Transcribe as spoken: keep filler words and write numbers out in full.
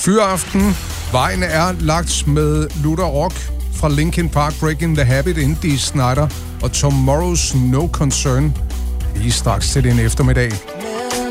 Fyraften. Vejen er lagt med Luther Rock fra Linkin Park, Breaking the Habit, inden Dee Snider og Tomorrow's No Concern. Lige straks til den eftermiddag.